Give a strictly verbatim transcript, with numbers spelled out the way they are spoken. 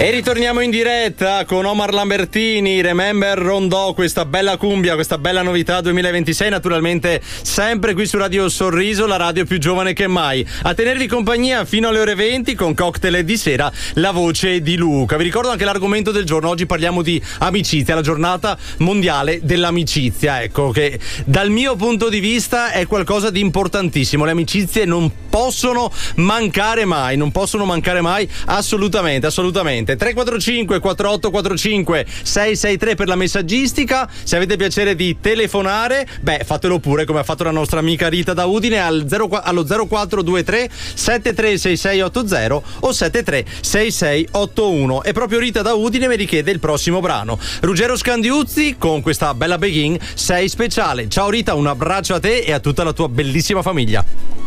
E ritorniamo in diretta con Omar Lambertini, Remember Rondò, questa bella cumbia, questa bella novità duemilaventisei, naturalmente sempre qui su Radio Sorriso, la radio più giovane che mai. A tenervi compagnia fino alle ore venti con cocktail e di sera la voce di Luca. Vi ricordo anche l'argomento del giorno, oggi parliamo di amicizia, la giornata mondiale dell'amicizia, ecco che dal mio punto di vista è qualcosa di importantissimo, le amicizie non possono mancare mai, non possono mancare mai assolutamente, assolutamente. tre quattro cinque quattro otto quattro cinque sei sei tre per la messaggistica. Se avete piacere di telefonare, beh, fatelo pure come ha fatto la nostra amica Rita da Udine al zero, allo zero quattro due tre sette tre sei sei otto zero o sette tre sei sei otto uno. E proprio Rita da Udine mi richiede il prossimo brano, Ruggero Scandiuzzi con questa bella Begin, Sei speciale. Ciao Rita, un abbraccio a te e a tutta la tua bellissima famiglia.